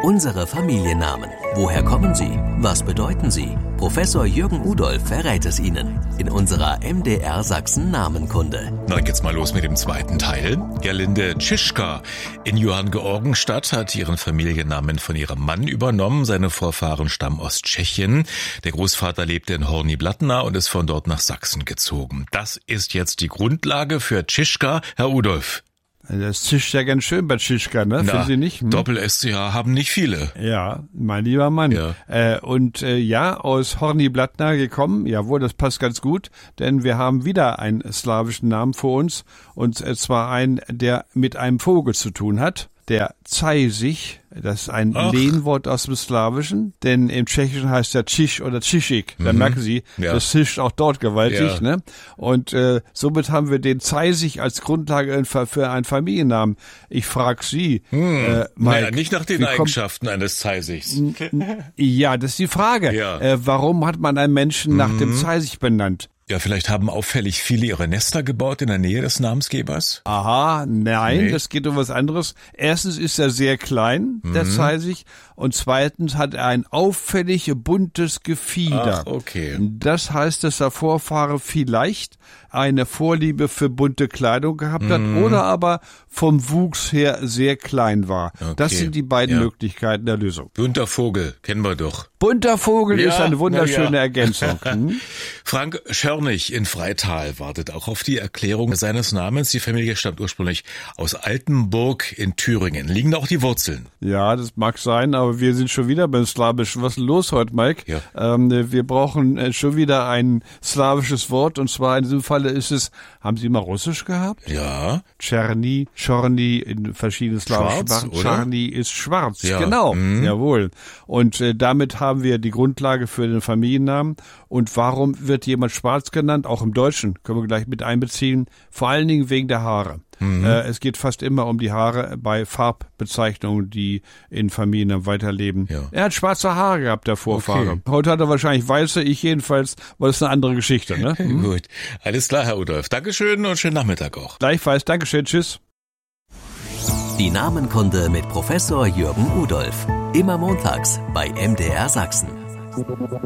Unsere Familiennamen. Woher kommen sie? Was bedeuten sie? Professor Jürgen Udolph verrät es Ihnen in unserer MDR Sachsen Namenkunde. Na, geht's mal los mit dem zweiten Teil. Gerlinde Tschischka in Johanngeorgenstadt hat ihren Familiennamen von ihrem Mann übernommen. Seine Vorfahren stammen aus Tschechien. Der Großvater lebte in Horní Blatna und ist von dort nach Sachsen gezogen. Das ist jetzt die Grundlage für Tschischka. Herr Udolph. Das zischt ja ganz schön bei Tschischka, ne? Finden Sie nicht? Doppel-SCH haben nicht viele. Ja, mein lieber Mann. Ja. Aus Horní Blatna gekommen. Jawohl, das passt ganz gut, denn wir haben wieder einen slawischen Namen vor uns. Und zwar einen, der mit einem Vogel zu tun hat. Der Zeisig, das ist ein Lehnwort aus dem Slawischen, denn im Tschechischen heißt der Tschisch oder Tschischik. Da merken Sie, das zischt auch dort gewaltig. Ne? Und somit haben wir den Zeisig als Grundlage für einen Familiennamen. Ich frage Sie, Mike, nicht nach den Eigenschaften eines Zeisigs. Ja, das ist die Frage. Ja. Warum hat man einen Menschen nach dem Zeisig benannt? Ja, vielleicht haben auffällig viele ihre Nester gebaut in der Nähe des Namensgebers? Aha, nein, das geht um was anderes. Erstens ist er sehr klein, der Zeisig, und zweitens hat er ein auffällig buntes Gefieder. Ach, okay. Das heißt, dass der Vorfahre vielleicht eine Vorliebe für bunte Kleidung gehabt hat oder aber vom Wuchs her sehr klein war. Okay. Das sind die beiden Möglichkeiten der Lösung. Bunter Vogel, kennen wir doch. Bunter Vogel ist eine wunderschöne Ergänzung. Frank Schörnig in Freital wartet auch auf die Erklärung seines Namens. Die Familie stammt ursprünglich aus Altenburg in Thüringen. Liegen da auch die Wurzeln? Ja, das mag sein, aber wir sind schon wieder beim Slawischen. Was ist los heute, Mike? Ja. Wir brauchen schon wieder ein slawisches Wort, und zwar in diesem Falle ist es, haben Sie mal Russisch gehabt? Ja. Czerny, Chorny in verschiedenen slawischen Schwarz, Sprachen. oder? Czerny ist schwarz, Ja. genau. Jawohl. Und damit haben wir die Grundlage für den Familiennamen. Und warum wird jemand schwarz genannt? Auch im Deutschen können wir gleich mit einbeziehen. Vor allen Dingen wegen der Haare. Es geht fast immer um die Haare bei Farbbezeichnungen, die in Familien weiterleben. Ja. Er hat schwarze Haare gehabt, der Vorfahre. Okay. Heute hat er wahrscheinlich weiße, ich jedenfalls, weil das ist eine andere Geschichte. Ne? Gut, alles klar, Herr Udolph. Dankeschön und schönen Nachmittag auch. Gleichfalls, Dankeschön, tschüss. Die Namenkunde mit Professor Jürgen Udolph. Immer montags bei MDR Sachsen.